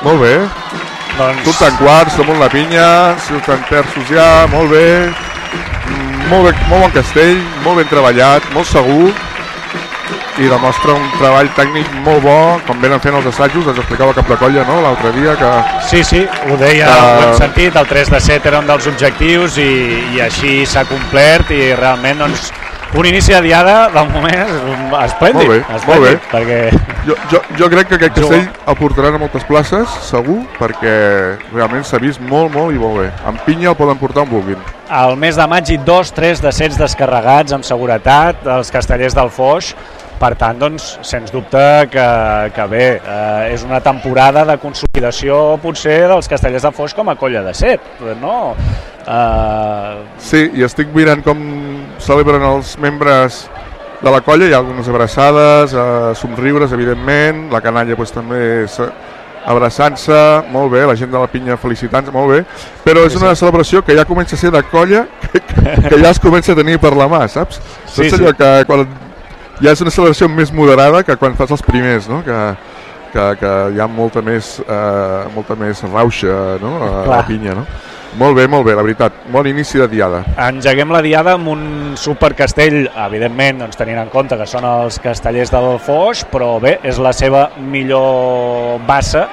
Molt bé. Doncs... Surten quarts, damunt la pinya, surten terços ja, molt bé. Molt bon castell, molt ben treballat, molt segur. I demostra un treball tècnic molt bo, com venen fent els assajos, ens explicava Cap de Colla, no?, l'altre dia que... Sí, ho deia, ho hem sentit, el 3 de 7 era un dels objectius i així s'ha complert i realment, doncs, un inici de diada, del moment, esplèndid. Molt bé. Perquè... Jo crec que aquest castell el portaran a moltes places, segur, perquè realment s'ha vist molt i molt bé. En pinya el poden portar on vulguin. Al mes de maig i 2-3 de sets descarregats amb seguretat dels castellers del Foix. Per tant, doncs, sens dubte que bé, és una temporada de consolidació potser dels castellers del Foix com a colla de set, no? Sí, i estic mirant com celebren els membres de la colla, hi ha algunes abraçades, somriures, evidentment, la canalla doncs, també abraçant-se, molt bé, la gent de la pinya felicitant-se, molt bé, però és una celebració que ja comença a ser de colla, que ja es comença a tenir per la mà, saps? Sí. Allò que quan ja és una celebració més moderada que quan fas els primers, no? Que hi ha molta més rauxa, no? A la pinya, no? Molt bé, la veritat. Bon inici de diada. Engeguem la diada amb un supercastell, evidentment, doncs, tenint en compte que són els castellers del Foix, però bé, és la seva millor bassa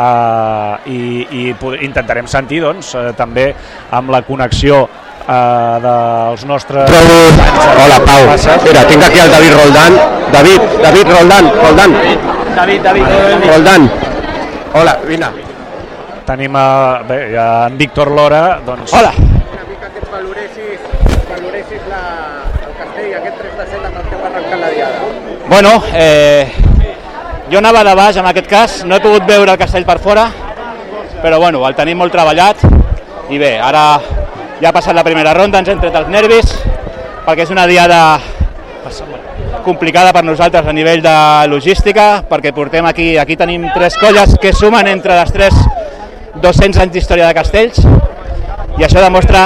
i intentarem sentir, doncs, també amb la connexió dels nostres... Hola, Pau. Mira, tinc aquí el David Roldán. David Roldán. Roldán. Hola, vine. Tenim en Víctor Lora, doncs... Hola. Una mica que valoressis el castell, aquest 3 de 7 amb el que va arrencar la diada. Bueno, jo anava de baix en aquest cas, no he pogut veure el castell per fora, però bueno, el tenim molt treballat i bé, ara ja ha passat la primera ronda, ens hem tret els nervis, perquè és una diada complicada per nosaltres a nivell de logística, perquè portem aquí tenim 3 colles que sumen entre les 3 200 anys d'història de castells, i això demostra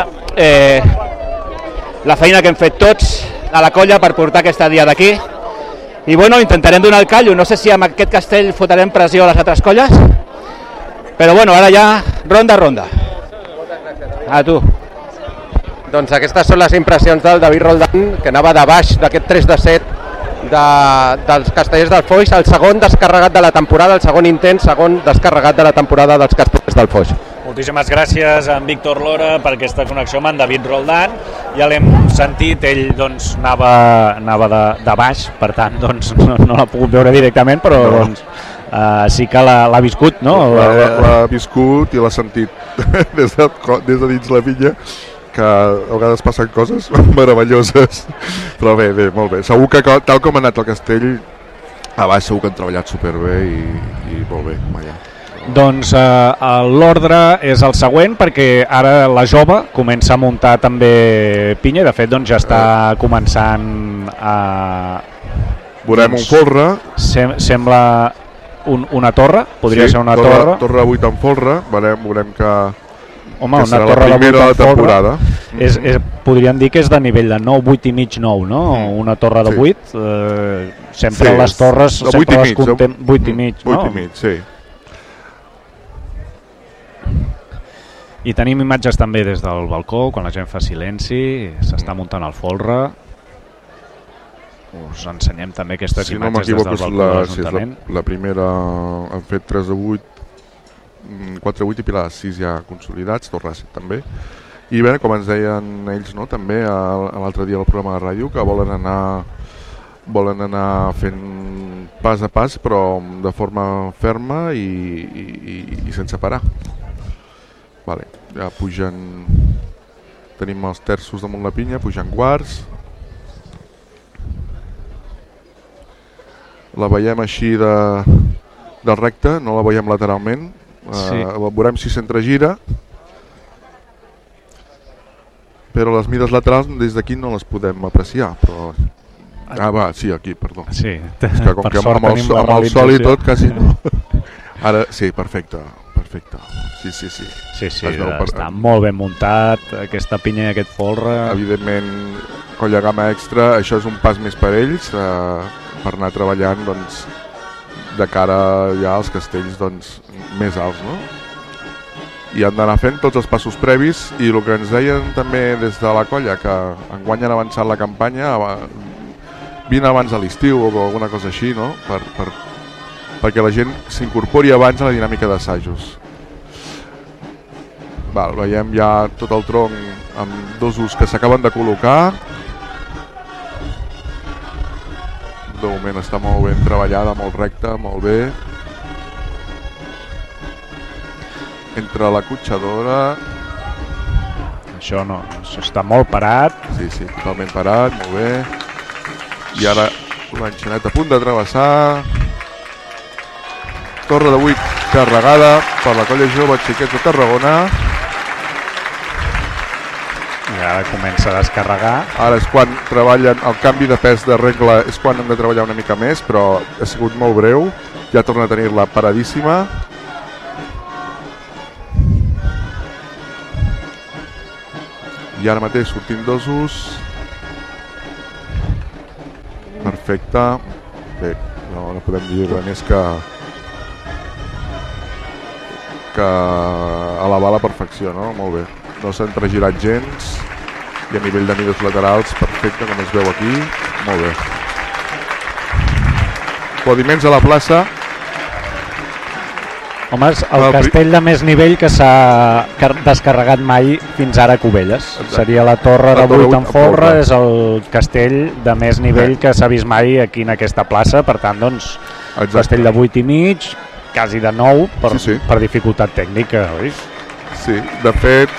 la feina que hem fet tots a la colla per portar aquesta diada aquí. I bueno, intentarem donar el callo, no sé si amb aquest castell fotrem pressió a les altres colles, però bueno, ara ja ronda. A tu. Doncs aquestes són les impressions del David Roldán, que anava de baix d'aquest 3 de 7 dels castellers del Foix, el segon descarregat de la temporada, el segon intent, segon descarregat de la temporada dels castellers del Foix. Moltíssimes gràcies a en Víctor Lora per aquesta connexió amb en David Roldán. Ja l'hem sentit, ell doncs anava de baix, per tant doncs no l'ha pogut veure directament, però doncs sí que l'ha viscut, no? L'ha viscut i l'ha sentit des de dins la pinya, que a vegades passen coses meravelloses, però bé, molt bé. Segur que tal com ha anat el castell, a baix segur que han treballat superbé i molt bé. Doncs l'ordre és el següent, perquè ara la jove comença a muntar també pinya, i de fet doncs, ja està començant a... Veurem un folre. Sembla una torre, podria ser una torre. Torre 8 en folre, veurem que... Home, una torre de 8 en temporada. Podríem dir que és de nivell de 9, 8 i mig, 9, no? Una torre de 8, sempre les torres sempre les contem 8 i mig, no? 8 i mig, sí. I tenim imatges també des del balcó, quan la gent fa silenci, s'està muntant el folre. Us ensenyem també aquestes imatges des del balcó de l'Ajuntament. La primera han fet 3 de 8, 4 de 8 i Pilar de 6 ja consolidats, Torres també. I bé, com ens deien ells, no, també l'altre dia al programa de ràdio, que volen anar fent pas a pas, però de forma ferma i sense parar. Vale, ja pugen, tenim els terços damunt la pinya, pugen quarts. La veiem així de recta, no la veiem lateralment. Veurem si s'entregira. Però les mides laterals des d'aquí no les podem apreciar. Però... sí, aquí, perdó. Sí, és que com que amb el sol i tot quasi no. Ara, sí, perfecte. Sí. Sí, està molt ben muntat, aquesta pinya i aquest folre. Evidentment, colla gamma extra, això és un pas més per ells, per anar treballant doncs, de cara ja als castells doncs, més alts, no? I han d'anar fent tots els passos previs, i el que ens deien també des de la colla, que enguany han avançat la campanya, vine abans de l'estiu o alguna cosa així, no? Perquè la gent s'incorpori abans a la dinàmica d'assajos. Veiem ja tot el tronc amb dosos que s'acaben de col·locar. De moment està molt ben treballada, molt recta, molt bé. Entre la cotxadora... Això no, això està molt parat. Sí, totalment parat, molt bé. I ara l'enxanet a punt de travessar. Torre de 8 carregada per la colla jove Xiquets de Tarragona. I ara comença a descarregar. Ara és quan treballen el canvi de pes de regla, és quan hem de treballar una mica més, però ha sigut molt breu. Ja torna a tenir-la paradíssima. I ara mateix sortint dosos. Perfecte. Bé, no podem dir res més que elevar la perfecció, no? Molt bé. No s'ha entregirat gens, i a nivell de mides laterals, perfecte, com es veu aquí. Molt bé. Aplaudiments a la plaça. Home, és el castell de més nivell que s'ha descarregat mai fins ara a Cubelles. Exacte. Seria la Torre de 8 en folre, és el castell de més nivell que s'ha vist mai aquí en aquesta plaça. Per tant, doncs, castell de 8 i mig, quasi de 9 per dificultat tècnica, oi? Sí, de fet,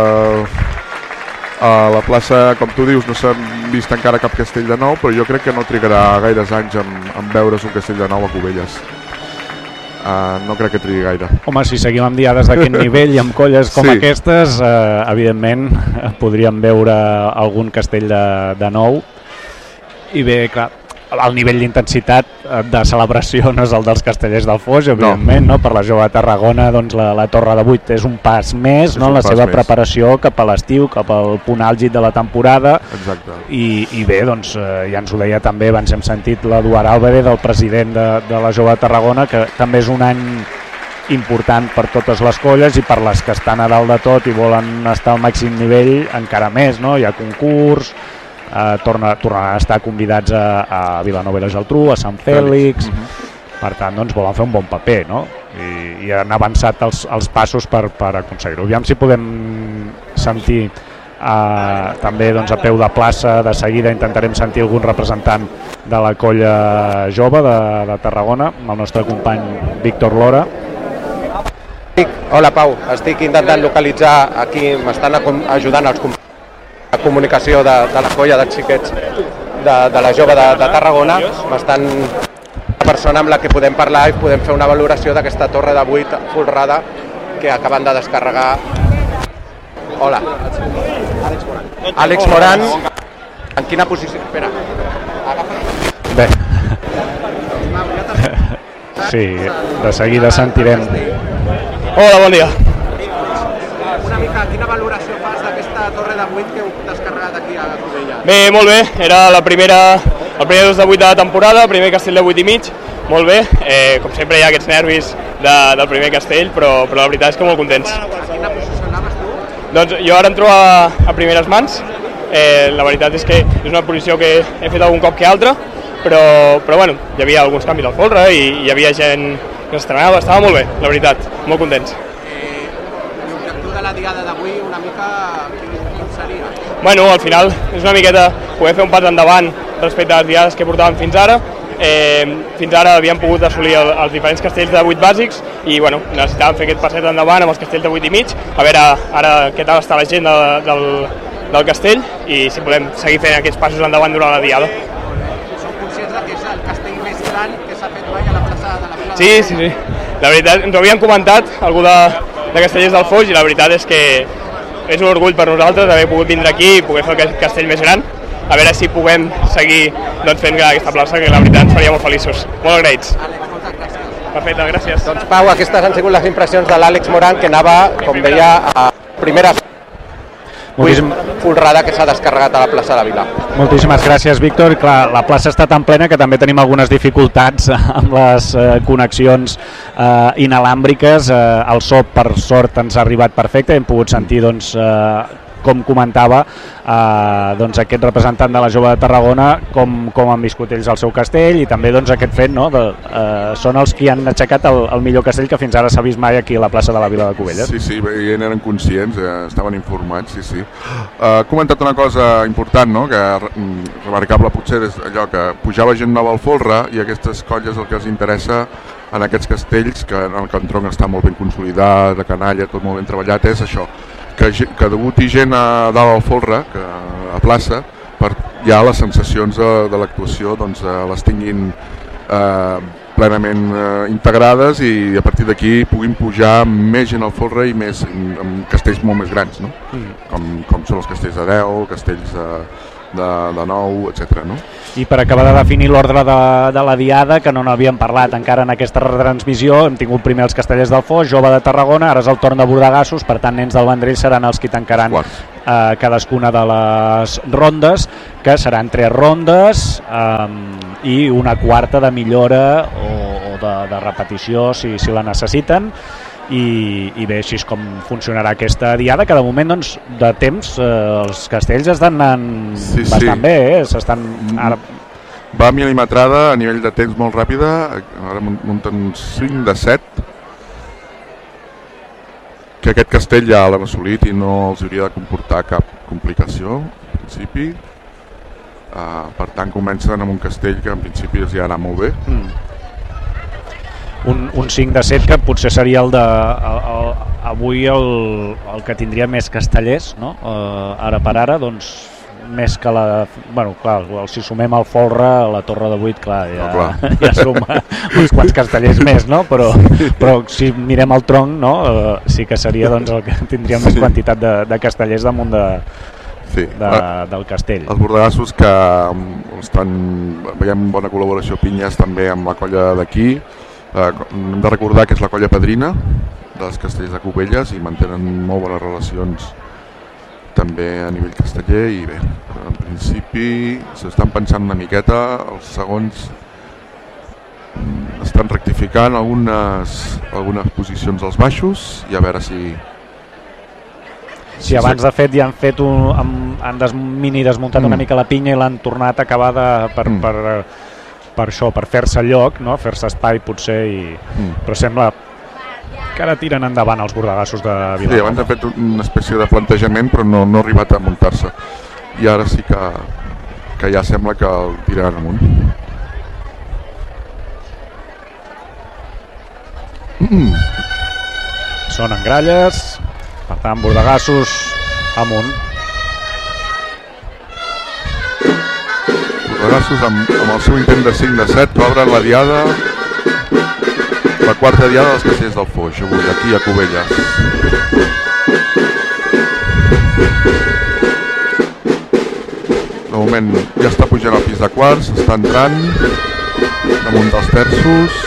a la plaça, com tu dius, no s'ha vist encara cap castell de 9, però jo crec que no trigarà gaires anys en veure's un castell de 9 a Cubelles. No crec que trigui gaire. Home, si seguim amb diades d'aquest nivell i amb colles com aquestes, evidentment podríem veure algun castell de 9. I bé, clar, el nivell d'intensitat de celebració no és el dels castellers del Foix, evidentment, no? Per la jove de Tarragona, doncs la Torre de 8 és un pas més, no? En la seva preparació cap a l'estiu, cap al punt àlgid de la temporada. Exacte. I bé, doncs ja ens ho deia també, abans hem sentit l'Eduard Álvarez, el president de la jove de Tarragona, que també és un any important per totes les colles i per les que estan a dalt de tot i volen estar al màxim nivell encara més, no? Hi ha concurs, tornaran a estar convidats a Vilanova i la Geltrú, a Sant Fèlix. Per tant, doncs volen fer un bon paper, no? I han avançat els passos per aconseguir-ho. Aviam si podem sentir també doncs, a peu de plaça, de seguida intentarem sentir algun representant de la colla jove de Tarragona, amb el nostre company Víctor Lora. Hola Pau, estic intentant localitzar aquí, m'estan ajudant els companys de comunicació de la colla de xiquets de la jove de Tarragona. M'estan una persona amb la que podem parlar i podem fer una valoració d'aquesta torre de 8 folrada que acaben de descarregar. Hola. Àlex Moran. En quina posició? Espera. Bé. Sí, de seguida sentirem. Hola, bon dia. Una mica, quina valoració fas d'aquesta torre de 8 que heu descarregat aquí a Cubelles? Bé, molt bé. Era el primer dos de 8 de la temporada, el primer castell de 8 i mig. Molt bé. Com sempre hi ha aquests nervis del primer castell, però la veritat és que molt contents. A quina posició anaves tu? Doncs jo ara entro a primeres mans. La veritat és que és una posició que he fet algun cop que altra, però bueno, hi havia alguns canvis al folre i hi havia gent que s'estrenava, estava molt bé, la veritat, molt contents. L'objectiu de la diada d'avui una mica quin seria? Bueno, al final és una miqueta poder fer un pas endavant respecte a les diades que portàvem fins ara. Fins ara havíem pogut assolir els diferents castells de 8 bàsics i bueno, necessitàvem fer aquest passet endavant amb els castells de 8 i mig, a veure ara què tal està la gent del castell i si podem seguir fent aquests passos endavant durant la diada. Som conscients que és el castell més gran que s'ha fet mai a la plaça de la Vila? Sí. La veritat, ens ho havien comentat algú de Castellers del Foix i la veritat és que és un orgull per nosaltres haver pogut vindre aquí i poder fer el castell més gran. A veure si puguem seguir fent aquesta plaça, que la veritat ens faria molt feliços. Molt agraïts. Àlex, moltes gràcies. Perfecte, gràcies. Doncs Pau, aquestes han sigut les impressions de l'Àlex Moran, que anava, com deia, a primeres. folrada que s'ha descarregat a la plaça de la Vila. Moltíssimes gràcies, Víctor. Clar, la plaça està tan plena que també tenim algunes dificultats amb les connexions inalàmbriques. El so, per sort, ens ha arribat perfecte. Hem pogut sentir, doncs, com comentava aquest representant de la Jove de Tarragona, com han viscut ells al seu castell, i també aquest fet, són els que han aixecat el millor castell que fins ara s'ha vist mai aquí a la plaça de la Vila de Cubelles. Sí, ja eren conscients, estaven informats, sí. Ha comentat una cosa important, que remarcable potser és allò que pujava gent nova al folre, i aquestes colles el que els interessa en aquests castells, que en el Cantron està molt ben consolidat, la canalla, tot molt ben treballat, és això, que debuti gent a dalt al folre, a plaça, per ja les sensacions de l'actuació les tinguin plenament integrades, i a partir d'aquí puguin pujar més gent al folre i més amb castells molt més grans, com són els castells de 10, castells de 9, etc. I per acabar de definir l'ordre de la diada, que no n'havíem parlat encara en aquesta retransmissió, hem tingut primer els Castellers del Foix, Jove de Tarragona, ara és el torn de Bordegassos, per tant Nens del Vendrell seran els que tancaran cadascuna de les rondes, que seran 3 rondes i una quarta de millora o de repetició si la necessiten. I bé, així és com funcionarà aquesta diada, que de moment, de temps, els castells estan anant bastant bé, Va milimetrada a nivell de temps molt ràpida, ara munten 5 de 7, que aquest castell ja l'hem assolit i no els hauria de comportar cap complicació, en principi. Per tant, comencen amb un castell que en principi els hi ha anat molt bé. Un 5 de 7 que potser seria avui el que tindria més castellers, ara per ara, més que la... Bueno, clar, si sumem el folre, la torre de 8, ja suma uns quants castellers més, però si mirem el tronc, sí que seria el que tindria més quantitat de castellers damunt del castell. Els bordegassos que veiem bona col·laboració pinyes també amb la colla d'aquí. Hem de recordar que és la colla padrina dels castellers de Cubelles i mantenen molt bones relacions també a nivell casteller, i bé, en principi s'estan pensant una miqueta, els segons estan rectificant algunes posicions als baixos, i a veure si... Si abans de fet ja han fet han mini desmuntat una mica la pinya i l'han tornat a acabar per això, per fer-se lloc, fer-se espai potser, però sembla que ara tiren endavant els bordegassos de Vilanova. Sí, abans han fet una espècie de plantejament, però no ha arribat a muntar-se, i ara sí que ja sembla que el tiraran amunt. Sonen gralles, per tant bordegassos amunt. Bordegassos amb el seu intent de 5 de 7 que obren la diada, la quarta diada dels Castellers del Foix, avui aquí a Cubelles. De moment ja està pujant al pis de quarts, està entrant damunt dels terços.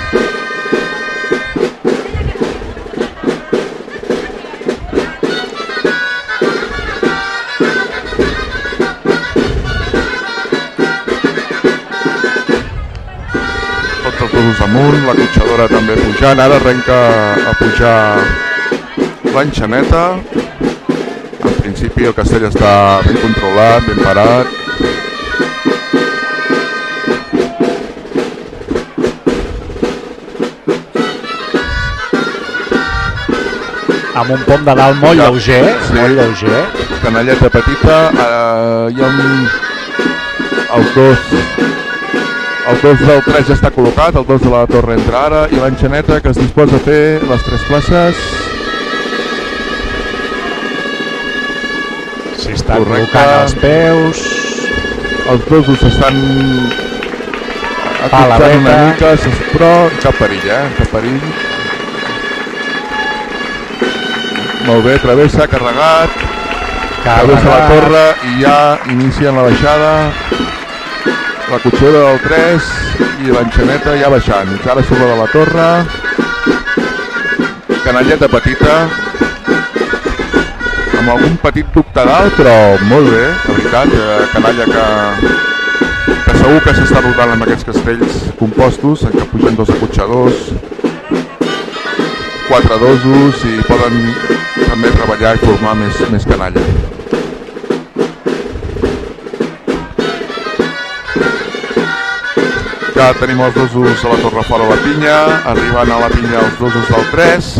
Amunt, la cotxadora també pujant, ara arrenca a pujar l'enxaneta. En principi el castell està ben controlat, ben parat. Amb un pom de dalt molt lleuger, molt lleuger. Canalleta petita, hi ha els dos... El 2 del 3 ja està col·locat, el 2 de la torre entra ara, i l'enxaneta que es disposa a fer les 3 places. S'hi està col·locant els peus. Els dosos s'estan acotxant una mica, però cap perill, cap perill. Molt bé, travessa, carregat. Travessa la torre i ja inicien la baixada. La cotxadora del 3 i l'enxaneta ja baixant. Ara sobre de la torre. Canalleta petita. amb algun petit dubte dalt, però molt bé, de veritat, canalla que segur que s'està rodant amb aquests castells compostos, en què pugen 2 acotxadors, 4 dosos i poden també treballar i formar més canalla. Ja tenim els dosos a la torre fora a la pinya, arribant a la pinya els dosos del 3,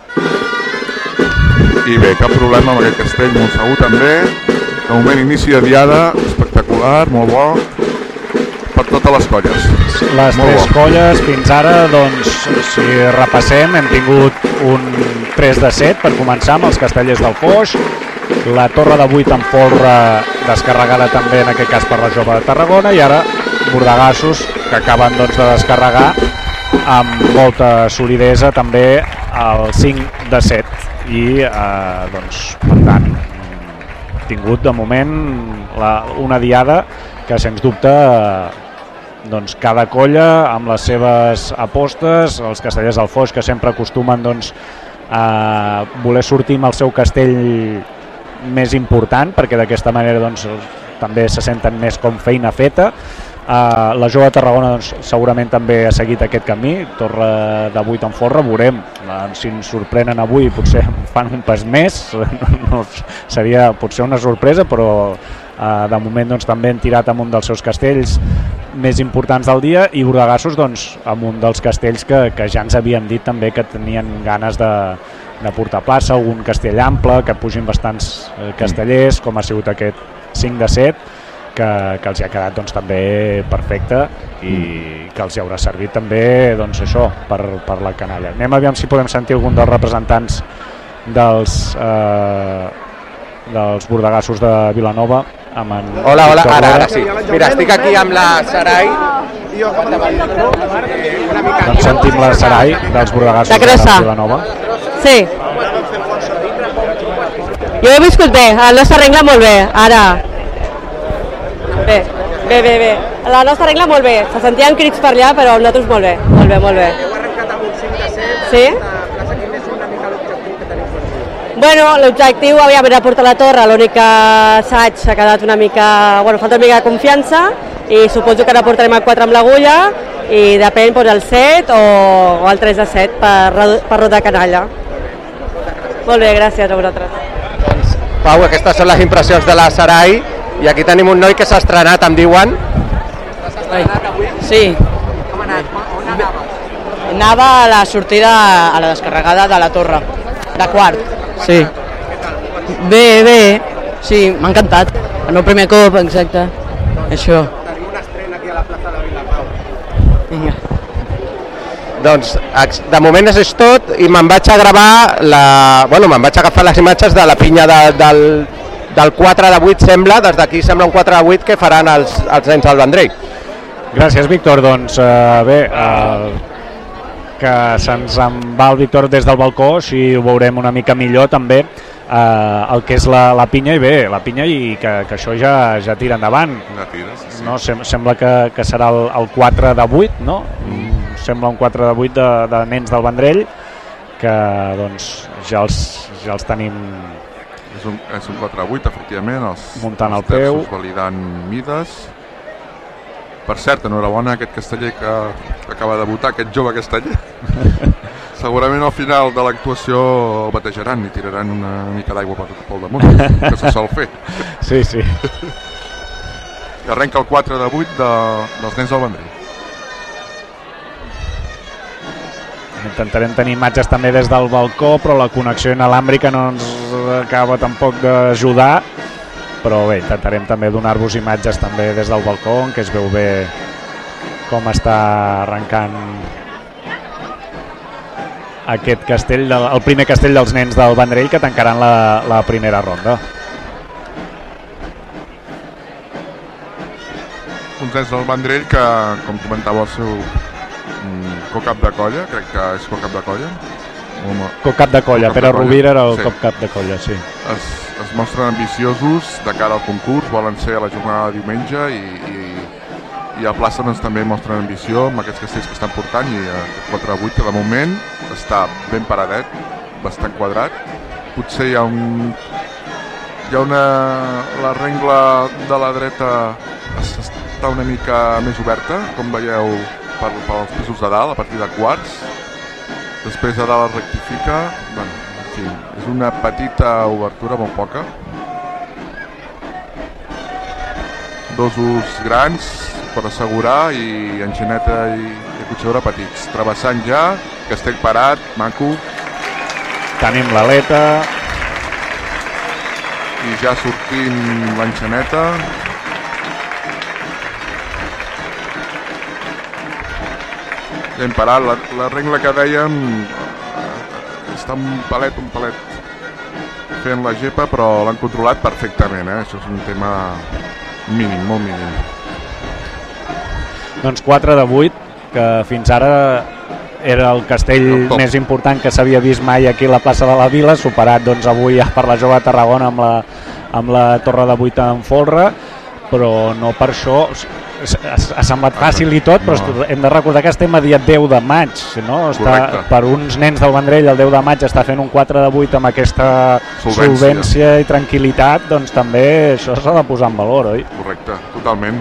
i bé, cap problema amb aquest castell, molt segur també. De moment inici de diada, espectacular, molt bo, per totes les colles. Les molt 3 bo. colles fins ara, doncs, si repassem, hem tingut un 3 de 7 per començar amb els castellers del Foix, la torre de 8 en folre descarregada també en aquest cas per la Jove de Tarragona, i ara Bordegassos que acaben doncs, de descarregar amb molta solidesa també el 5 de 7 i doncs, per tant tingut de moment una diada que sens dubte doncs, cada colla amb les seves apostes, els castellers del Foix que sempre acostumen doncs, a voler sortir amb el seu castell més important perquè d'aquesta manera doncs, també se senten més com feina feta. La Jove de Tarragona doncs, segurament també ha seguit aquest camí, torre de 8 en folre, veurem si ens sorprenen avui, potser fan un pas més, no, seria potser una sorpresa, però de moment doncs, també han tirat amb un dels seus castells més importants del dia, i Bordegassos doncs, amb un dels castells que ja ens havien dit també que tenien ganes de portar a plaça, algun castell ample, que pugin bastants castellers, com ha sigut aquest 5 de 7, que els ha quedat doncs, també perfecte i que els haurà servit també doncs, això, per la canalla. Anem a veure si podem sentir algun dels representants dels Bordegassos de Vilanova amb en Hola, ara sí. Mira, estic aquí amb la Sarai. Doncs sentim la Sarai dels Bordegassos de Vilanova. Sí. Jo he viscut bé, el nostre rengle molt bé, ara. Bé. La nostra regla molt bé, se sentien crits per allà, però nosaltres molt bé. Heu arrencat amb un 5 de 7, sí? quin és una mica l'objectiu que teniu? Bueno, l'objectiu era portar la torre, l'únic assaig s'ha quedat una mica... Bueno, falta una mica de confiança, i suposo que ara portarem el 4 amb l'agulla, i depèn doncs, el 7 o el 3 de 7 per rodar canalla. Molt bé, gràcies a vosaltres. Doncs, Pau, aquestes són les impressions de la Sarai, i aquí tenim un noi que s'ha estrenat, em diuen. T'has estrenat avui? Sí. Com ha anat? On anaves? Anava a la sortida, a la descarregada de la torre, de quart. Sí. Bé. Sí, m'ha encantat. El meu primer cop, exacte. Això. Tenim una estrena aquí a la plaça de Vilapau. Vinga. Doncs, de moment és tot, i me'n vaig a gravar me'n vaig agafar les imatges de la pinya del 4 de 8, sembla, des d'aquí sembla un 4 de 8 que faran els nens del Vendrell. Gràcies, Víctor. Doncs bé, que se'ns en va el Víctor des del balcó, així ho veurem una mica millor també, el que és la pinya, i bé, la pinya i que això ja tira endavant. Ja tira, sí. No? Sembla que serà el 4 de 8, no? Sembla un 4 de 8 de nens del Vendrell, que doncs ja els tenim... És un 4 a 8, efectivament, muntant el els terços peu, validant mides. Per cert, enhorabona a aquest casteller que acaba de debutar, aquest jove casteller. Segurament al final de l'actuació el batejaran i tiraran una mica d'aigua pel damunt, que se sol fer. Sí. I arrenca el 4 de 8 dels nens del Vendrell. Intentarem tenir imatges també des del balcó, però la connexió inalàmbrica no ens acaba tampoc d'ajudar, però bé, intentarem també donar-vos imatges també des del balcó, en què es veu bé com està arrencant aquest castell, el primer castell dels nens del Vendrell, que tancaran la primera ronda. Uns nens del Vendrell que, com comentava el seu co-cap de colla, crec que és co-cap de colla. Co-cap de colla, Pere Rovira era el sí. co-cap de colla, sí. Es mostren ambiciosos de cara al concurs, volen ser a la jornada de diumenge i a plaça doncs, també mostren ambició amb aquests castells que estan portant, i aquest 4-8 que de moment està ben paradet, bastant quadrat. Potser hi ha Hi ha la rengla de la dreta està una mica més oberta, com veieu, pels pisos de dalt, a partir de quarts. Després de dalt es rectifica. Bueno, en fi, és una petita obertura, molt poca. Dos ús grans per assegurar i engineta i cotxadora petits. Travessant ja, castell parat, maco. Tenim l'aleta. I ja sortint l'enxaneta. Ja hem parat. La regla que dèiem està un palet fent la gepa, però l'han controlat perfectament. Això és un tema mínim, molt mínim. Doncs 4 de 8, que fins ara era el castell més important que s'havia vist mai aquí a la plaça de la Vila, superat doncs avui per la Jove de Tarragona amb la Torre de 8 en folre, però no per això ha semblat fàcil i tot, però hem de recordar que estem a dia 10 de maig, no? Per uns nens del Vendrell el 10 de maig està fent un 4 de 8 amb aquesta solvència i tranquil·litat, doncs també això s'ha de posar en valor, oi? Correcte, totalment.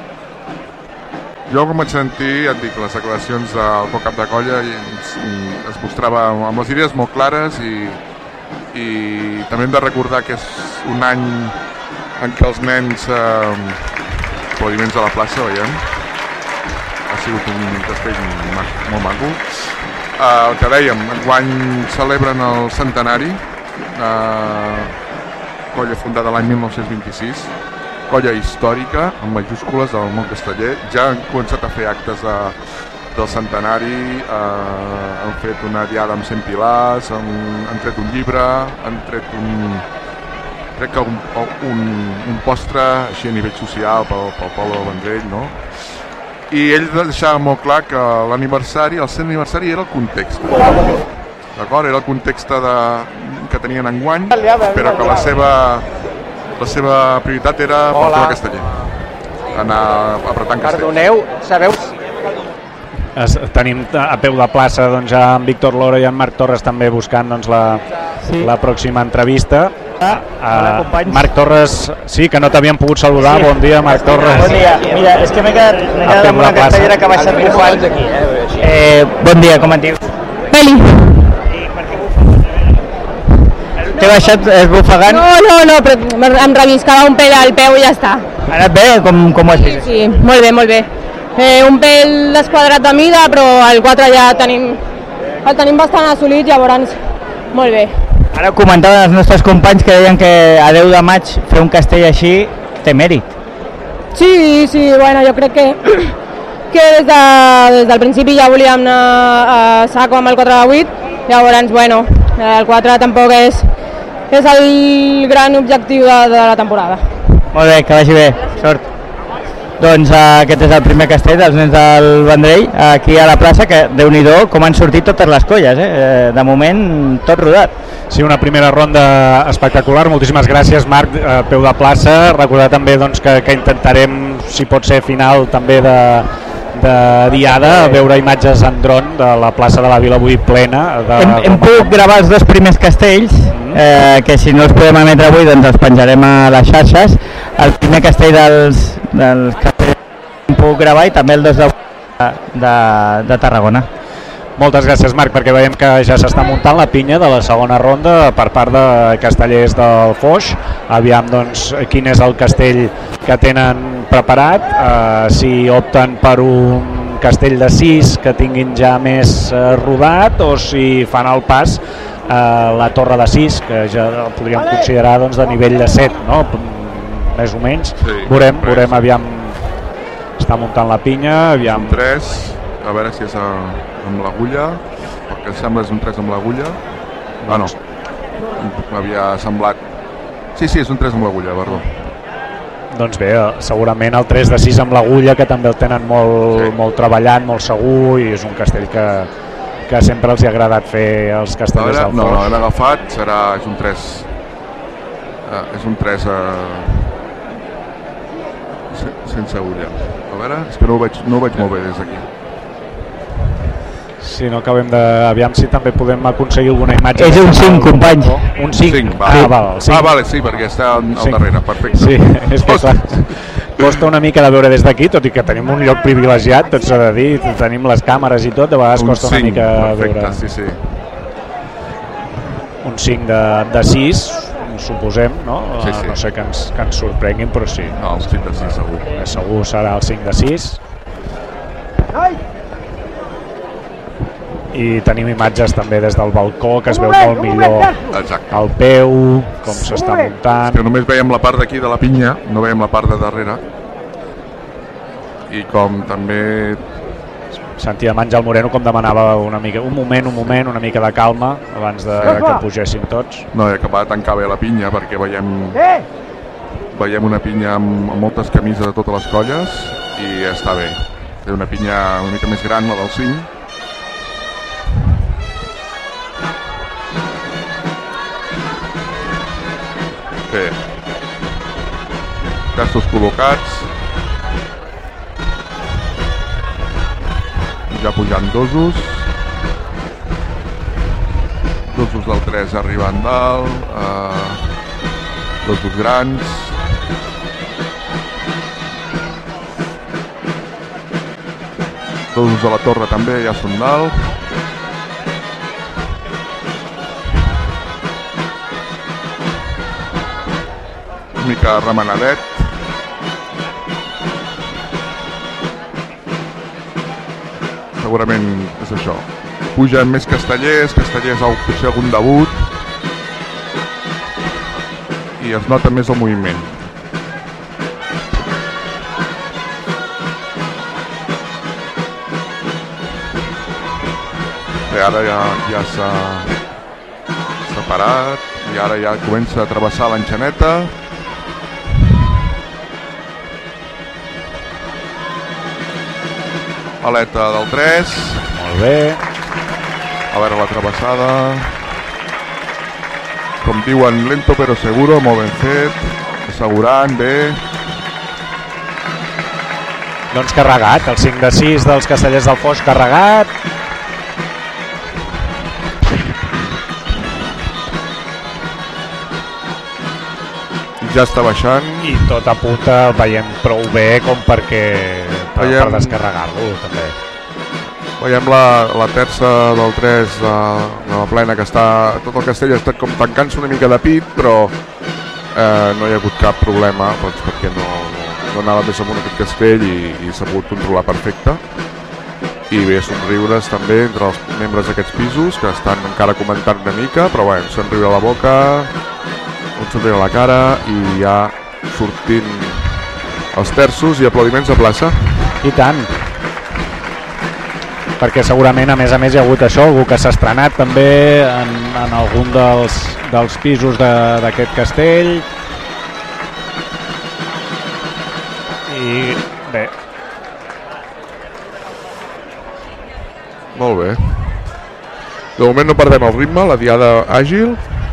Jo com vaig sentir, et dic, les declaracions del cap de colla i es mostrava amb les idees molt clares i també hem de recordar que és un any en què els nens aplaudiments a la plaça, veiem, ha sigut un castell molt maco. El que dèiem, enguany celebren el centenari, colla fundada l'any 1926, colla històrica, amb majúscules del món casteller. Ja han començat a fer actes del centenari, han fet una diada amb 100 pilars, han tret un llibre, han tret crec que un postre així a nivell social pel poble del Vendrell, no? I ell deixava molt clar que l'aniversari, el 100 aniversari era el context. D'acord? Era el context que tenien enguany, però que la seva prioritat era pel tema casteller. Anar apretant castells. Perdoneu, sabeu... Tenim a peu de plaça doncs, ja en Víctor Lora i en Marc Torres també buscant doncs, la pròxima entrevista. Marc Torres, sí, que no t'havien pogut saludar. Bon dia, Marc Torres. Bon dia. Mira, és que m'he quedat amb una castellera que ha baixat bufant. Bon dia, com et dius? Eli. T'he baixat esbufegant? No, però em reviscava un pèl al peu i ja està. Ha anat bé? Com ho has vist? Sí, molt bé. Un pèl desquadrat de mida, però el 4 ja el tenim bastant assolit, llavors molt bé. Ara comentaven els nostres companys que deien que a 10 de maig fer un castell així té mèrit. Sí, bueno, jo crec que des del principi ja volíem anar a saco amb el 4 de 8, llavors, bueno, el 4 tampoc és el gran objectiu de la temporada. Molt bé, que vagi bé, sort. Doncs aquest és el primer castell dels nens del Vendrell, aquí a la plaça, que Déu-n'hi-do com han sortit totes les colles, de moment tot rodat. Sí, una primera ronda espectacular, moltíssimes gràcies Marc, peu de plaça, recordar també doncs, que intentarem, si pot ser final també de diada, veure imatges en dron de la plaça de la Vila avui plena. Hem pogut gravar els dos primers castells, que si no els podem emetre avui doncs els penjarem a les xarxes. El primer castell dels castells hem pogut gravar i també el 2 de Tarragona. Moltes gràcies Marc, perquè veiem que ja s'està muntant la pinya de la segona ronda per part de castellers del Foix. Aviam doncs quin és el castell que tenen preparat, si opten per un castell de 6 que tinguin ja més rodat o si fan el pas la torre de 6, que ja el podríem considerar doncs, de nivell de 7, no? Més o menys. Sí, veurem, aviam, està muntant la pinya, aviam. 3, a veure si és amb l'agulla, perquè sembla és un 3 amb l'agulla. Ah, no, m'havia semblat... Sí, és un 3 amb l'agulla, perdó. Doncs bé, segurament el 3 de 6 amb l'agulla, que també el tenen molt treballat, molt segur, i és un castell que sempre els ha agradat fer els castellers del Foix. No, l'hem agafat, és un 3... És un 3 sense agulla. A veure, és que no ho veig molt bé des d'aquí. Si no acabem de... Aviam si també podem aconseguir alguna imatge. És un 5, companys. Un 5. Vale, sí, perquè està al darrere, perfecte. Sí, és que clar, costa una mica de veure des d'aquí, tot i que tenim un lloc privilegiat, tot s'ha de dir, tenim les càmeres i tot, de vegades costa una mica veure. Sí. Un 5 de 6, suposem, no? Sí. No sé que ens sorprenguin, però sí. No, un 5 de 6 segur. Segur serà el 5 de 6. I tenim imatges també des del balcó, que es veu molt millor el peu, com s'està muntant. Que només veiem la part d'aquí de la pinya, no veiem la part de darrere. I com també... Sentíem Àngel Moreno com demanava un moment, una mica de calma abans de que pugessin tots. No, he acabat de tancar bé la pinya perquè veiem una pinya amb moltes camises de totes les colles i està bé. Té una pinya una mica més gran, la del 5. Bé, castos col·locats, ja pujant dosos del 3 arribant dalt, dosos grans, dosos de la torre també ja són dalt. Mica remenadet. Segurament és això. Pugen més castellers potser algun debut i es nota més el moviment. Bé, ara ja s'ha separat i ara ja comença a travessar l'enxaneta. Aleta del 3. Molt bé. A veure la travessada. Com diuen, lento però seguro, molt ben fet. Assegurant, bé. Doncs carregat, el 5 de 6 dels Castellers del Foix carregat. Ja està baixant. I tot apunta, veiem prou bé com perquè... per descarregar-lo també. Veiem la terça del 3 de la plena, que està, tot el castell ha estat com tancant-se una mica de pit, però no hi ha hagut cap problema, doncs perquè no anava més amunt aquest castell i s'ha pogut controlar perfecte. I bé, somriures també entre els membres d'aquests pisos, que estan encara comentant una mica, però bé, somriure a la boca, un somriure a la cara i ja sortint els terços i aplaudiments a plaça. I tant, perquè segurament a més hi ha hagut això, algú que s'ha estrenat també en algun dels pisos d'aquest castell. I bé. Molt bé. De moment no perdem el ritme, la diada àgil.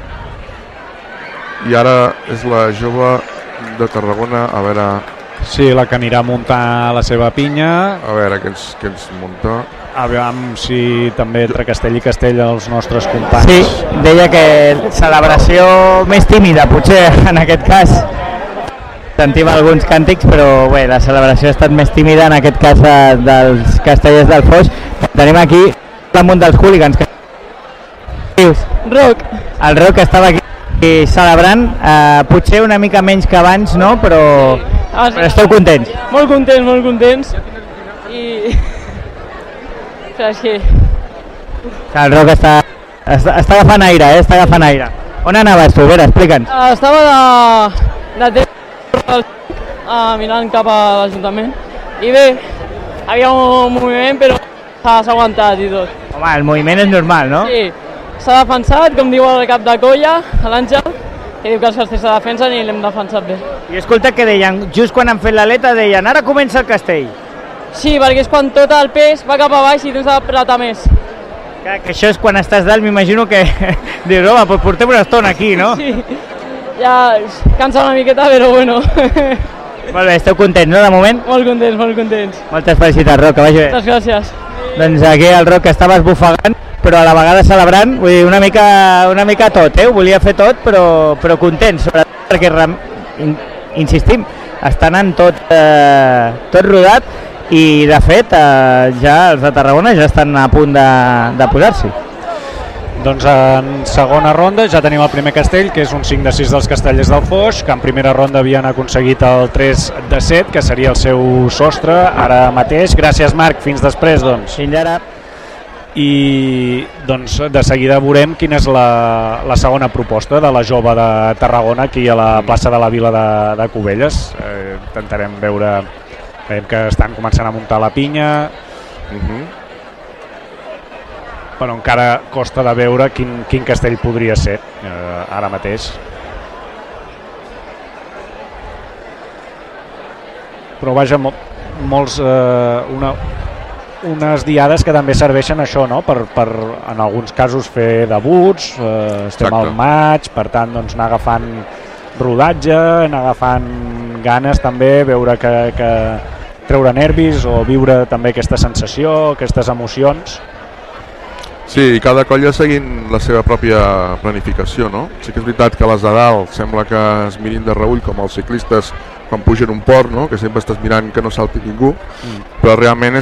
I ara és la jove de Tarragona, a veure... Sí, la que anirà a muntar la seva pinya. A veure què ens munta. Aviam si també entre castell i castell els nostres companys. Sí, deia que celebració més tímida, potser en aquest cas. Sentim alguns càntics, però bé, la celebració ha estat més tímida en aquest cas dels Castellers del Foix. Tenim aquí damunt dels hooligans. Roc. El Roc estava aquí celebrant, potser una mica menys que abans, no? Però esteu contents? Molt contents. I... és que... El Roc està agafant aire, està agafant aire. On anaves tu? A veure, explica'ns. Estava de mirant cap a l'Ajuntament i bé, havia un moviment però s'ha aguantat i tot. Home, el moviment és normal, no? Sí, s'ha defensat, com diu el cap de colla, l'Àngel, que diu que els castells se defensen i l'hem defensat bé. I escolta que deien, just quan han fet l'aleta deien ara comença el castell. Sí, perquè és quan tot el pes va cap a baix i tens d'apretar més. Que això és quan estàs dalt, m'imagino que dius, home, doncs portem una estona aquí, no? Sí, ja cansa una miqueta, però bueno. Molt bé, esteu contents, no, de moment? Molt contents. Moltes felicitats, Roc, que vagi bé. Moltes gràcies. Doncs aquí el Roc estava esbufegant, però a la vegada celebrant, vull dir, una mica tot, ho volia fer tot, però content, sobretot perquè, insistim, està anant tot rodat i de fet ja els de Tarragona ja estan a punt de posar-s'hi. Doncs en segona ronda ja tenim el primer castell, que és un 5 de 6 dels Castellers del Foix, que en primera ronda havien aconseguit el 3 de 7, que seria el seu sostre ara mateix. Gràcies, Marc, fins després, doncs. Fins ara. I doncs de seguida veurem quina és la segona proposta de la jove de Tarragona aquí a la plaça de la Vila de Cubelles. Intentarem veure, veiem que estan començant a muntar la pinya, però encara costa de veure quin castell podria ser ara mateix. Però vaja, unes diades que també serveixen això, no? per en alguns casos fer debuts, estem al maig, per tant doncs, anar agafant rodatge, anar agafant ganes també, veure que treure nervis o viure també aquesta sensació, aquestes emocions. Sí, cada colla seguint la seva pròpia planificació, no? Sí que és veritat que les de dalt sembla que es mirin de reull com els ciclistes quan pugen un port, no? Que sempre estàs mirant que no salti ningú, però realment